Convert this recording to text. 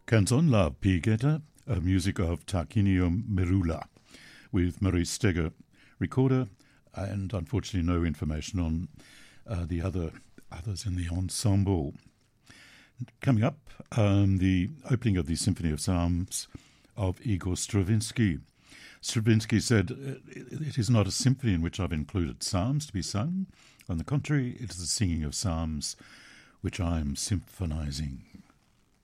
Canzon la Pighetta, music of Tarquinio Merula, with Maurice Steger, recorder, and unfortunately no information on the others in the ensemble. Coming up, the opening of the Symphony of Psalms of Igor Stravinsky. Stravinsky said, "It is not a symphony in which I've included psalms to be sung. On the contrary, it is the singing of psalms which I am symphonizing."